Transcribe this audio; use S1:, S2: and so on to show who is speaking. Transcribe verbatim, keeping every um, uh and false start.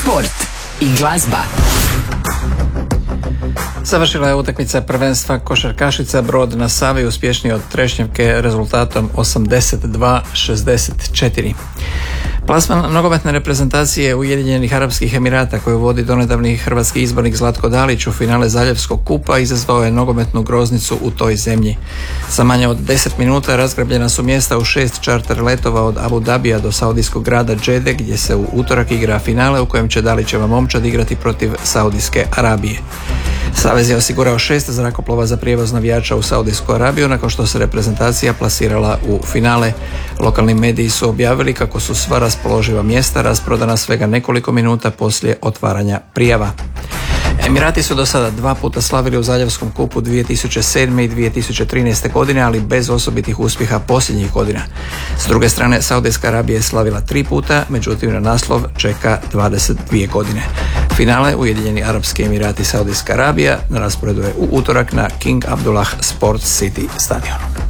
S1: sport i glazba.
S2: Završila je utakmica prvenstva košarkašica. Brod na Savi uspješniji od Trešnjevke rezultatom osamdeset dva šezdeset četiri. Plasman nogometne reprezentacije Ujedinjenih Arapskih Emirata koju vodi donedavni hrvatski izbornik Zlatko Dalić u finale Zaljevskog kupa izazvao je nogometnu groznicu u toj zemlji. Za manje od deset minuta razgrabljena su mjesta u šest čarter letova od Abu Dabija do saudijskog grada Džede gdje se u utorak igra finale u kojem će Dalićeva momčad igrati protiv Saudijske Arabije. Savez je osigurao šest zrakoplova za prijevoz navijača u Saudijsku Arabiju nakon što se reprezentacija plasirala u finale. Lokalni mediji su objavili kako su sva raspoloživa mjesta rasprodana svega nekoliko minuta poslije otvaranja prijava. Emirati su do sada dva puta slavili u Zaljevskom kupu dvije tisuće sedme. i dvije tisuće trinaeste. godine, ali bez osobitih uspjeha posljednjih godina. S druge strane, Saudijska Arabija je slavila tri puta, međutim na naslov čeka dvadeset dvije godine. Finale Ujedinjeni Arapski Emirati Saudijska Arabija na rasporedu je u utorak na King Abdullah Sports City stadionu.